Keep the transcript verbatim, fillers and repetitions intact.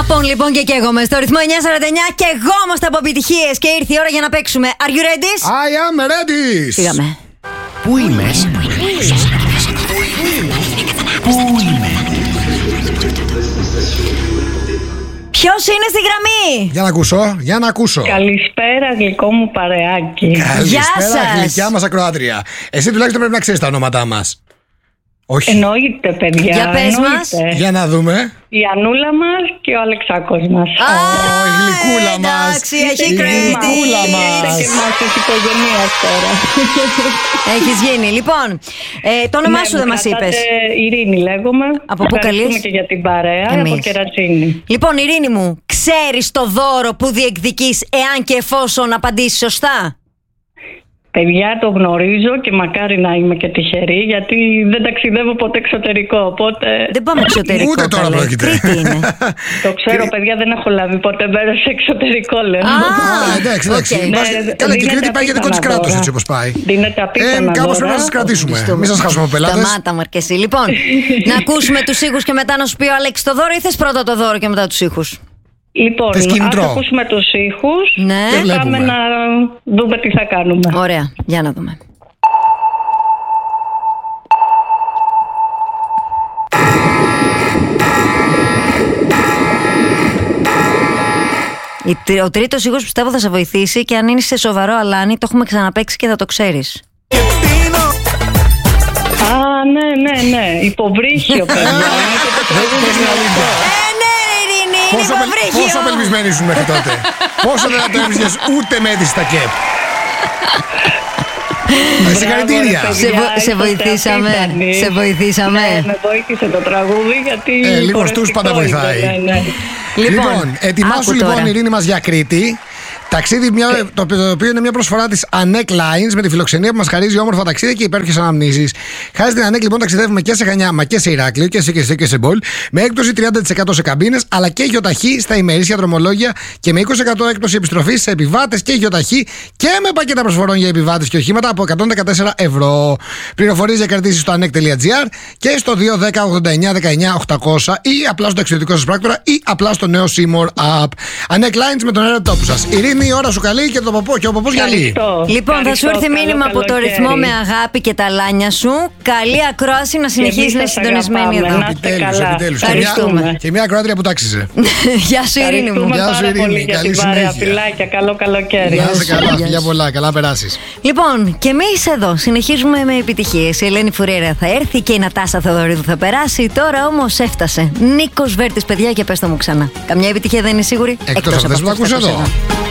Απόν λοιπόν και καίγομαι στο ρυθμό εννιά σαράντα εννιά και εγώ είμαστε από επιτυχίες και ήρθε η ώρα για να παίξουμε. Are you ready? I am ready. Πήγαμε. Πού είμαι? Πού είμαι? Ποιος είναι στη γραμμή? Για να ακούσω, για να ακούσω. Καλησπέρα, γλυκό μου παρεάκι. Καλησπέρα, γλυκιά μας ακροάτρια. Εσύ τουλάχιστον πρέπει να ξέρεις τα ονόματά μας. Όχι. Εννοείται, παιδιά. Για πες εννοείται. μας. Για να δούμε. Η Ανούλα μας και ο Αλεξάκος μας. Α, η γλυκούλα μας. εντάξει, έχει Η credit. γλυκούλα μας. Και μας της οικογένειας τώρα. Έχεις γίνει. Λοιπόν, ε, το όνομά Ναι, σου μου δεν μας κρατάτε, είπες. Ειρήνη λέγομαι. Από πού Ευχαριστούμε καλείς? και για την παρέα. Εμείς. Από Κερατσίνη. Λοιπόν, Ειρήνη μου, ξέρεις το δώρο που διεκδικείς εάν και εφόσον απαντήσεις σωστά? Παιδιά, το γνωρίζω και μακάρι να είμαι και τυχερή, γιατί δεν ταξιδεύω ποτέ εξωτερικό. Οπότε... Δεν πάμε εξωτερικό. Ούτε τώρα καλέ. πρόκειται. Κρήτη είναι. Το ξέρω, παιδιά, δεν έχω λάβει ποτέ μέρος σε εξωτερικό, λέω. Α, εντάξει, εντάξει. οκ. Μας- Ναι, Καλά, και η δίνεται Κρήτη πάει για δικό της απίθανα κράτος, δώρα. έτσι όπως πάει. Δίνεται απίθανα Ε, κάπως δώρα. πρέπει να σας κρατήσουμε. Μην σας χάσουμε πελάτες. Σταμάτα, μου και εσύ. Λοιπόν, να ακούσουμε τους ήχους και μετά να σου πει ο Αλέξης το δώρο, ή θες πρώτα το δώρο και μετά τους ήχους? Λοιπόν, Θες κίνητρο? ας ακούσουμε τους ήχους Ναι. και βλέπουμε. πάμε να δούμε τι θα κάνουμε. Ωραία, για να δούμε. Η τρι- Ο τρίτος ήχος πιστεύω θα σε βοηθήσει και αν είναι σε σοβαρό αλάνι το έχουμε ξαναπαίξει και θα το ξέρεις. Α, ναι, ναι, ναι. Υποβρύχιο, παιδιά. Είναι και το τραγούδι δυνατό. Ε, ναι, Ειρήνη, είναι Πόσο, απελ- υποβρύχιο. πόσο απελπισμένοι ήσουν μέχρι τότε. Πόσο δεν θα το έβρισκες ούτε με τη στα ΚΕΠ. Ε, Συγχαρητήρια. Μπράβο, ρε, Σε, παιδιά, βο- σε είσαστε βοηθήσαμε. απίθανοι. Σε βοηθήσαμε. Ναι, με βοήθησε το τραγούδι γιατί. Ε, λίγο στούς χορευτικό πάντα είναι, βοηθάει. ναι, ναι. Λοιπόν, ετοιμάσου άκου λοιπόν τώρα. η Ειρήνη μας για Κρήτη. Ταξίδι, μια, το, το οποίο είναι μια προσφορά της Ανέκ Lines με τη φιλοξενία που μας χαρίζει όμορφα ταξίδια και υπέροχες αναμνήσεις. Χάρη στην Ανέκ λοιπόν ταξιδεύουμε και σε Χανιά μα και σε Ηράκλειο και σε, και σε, και σε Μπολ με έκπτωση τριάντα τοις εκατό σε καμπίνες αλλά και γιοταχή στα ημερήσια δρομολόγια και με είκοσι τοις εκατό έκπτωση επιστροφής σε επιβάτες και γιοταχή και με πακέτα προσφορών για επιβάτες και οχήματα από εκατόν δεκατέσσερα ευρώ. Πληροφορίες για κρατήσεις στο ανέκ τελεία τζι άρ και στο δύο δέκα ογδόντα εννιά δεκαεννιά οκτακόσια ή απλά στο ταξιδιωτικό σας πράκτορα ή απλά στο νέο Seymour App. Ανέκ Lines με τον αέρα τόπου σας. Ειρήνη, η ώρα σου καλή και το ποπό και ο ποπός γυαλί. Ευχαριστώ. Λοιπόν, θα σου Ευχαριστώ. έρθει Καλό μήνυμα από το καλοκαίρι. ρυθμό με αγάπη και τα λάνια σου. Καλή ακρόαση, να συνεχίσει να είσαι σας συντονισμένη αγαπάμε. εδώ. Να είστε Επιτέλους, καλά. επιτέλους. Και Ευχαριστούμε. μια, και μια ακροάτρια που τάξιζε. Γεια σου, Ειρήνη μου. Ευχαριστούμε Γεια σου, πάρα Ειρήνη. πολύ για Καλή την παρέα. συνέχεια. Φιλάκια, καλό καλοκαίρι. Να είσαι σου, καλά, γεια φιλιά σου. πολλά, καλά περάσεις. Λοιπόν, και εμείς εδώ συνεχίζουμε με επιτυχίες. Η Ελένη Φουρέρα θα έρθει και η Νατάσα Θεοδωρίδου θα περάσει. Τώρα όμως έφτασε. Νίκος Βέρτης, παιδιά, και πες το μου ξανά. Καμιά επιτυχία δεν είναι σίγουρη. Εκτός από αυτές που θα αυτές ακούς εδώ.